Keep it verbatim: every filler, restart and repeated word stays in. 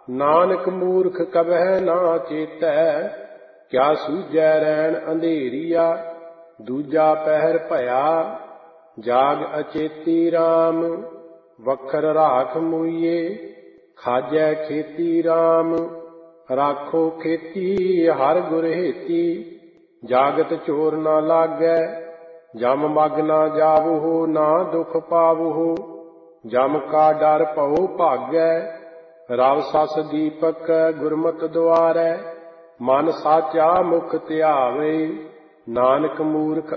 ਨਾਨਕ ਮੂਰਖ ਕਬਹਿ ਨਾ ਚੇਤੈ, ਕਿਆ ਸੂਝੈ ਰੈਣ ਅੰਧੇਰੀਆ। ਦੂਜਾ ਪਹਿਰ ਭਇਆ ਜਾਗ ਅਚੇਤੀ ਰਾਮ, ਵਖਰ ਰਾਖ ਮੂਈਏ ਖਾਜੈ ਖੇਤੀ ਰਾਮ। ਰਾਖੋ ਖੇਤੀ ਹਰ ਗੁਰ ਹੇਤੀ, ਜਾਗਤ ਚੋਰ ਨਾ ਲਾਗੈ। ਜਮ ਮਗ ਨਾ ਜਾਵਹੁ ਨਾ ਦੁਖ ਪਾਵਹੁ, ਜਮ ਕਾ ਡਰ ਭਉ ਭਾਗੈ। ਰਵ ਸਸ ਦੀਪਕ ਗੁਰਮਤਿ ਦੁਆਰੈ, ਮਨ ਸਾਚਾ ਮੁਖ ਧਿਆਵੇ। ਨਾਨਕ ਮੂਰਖ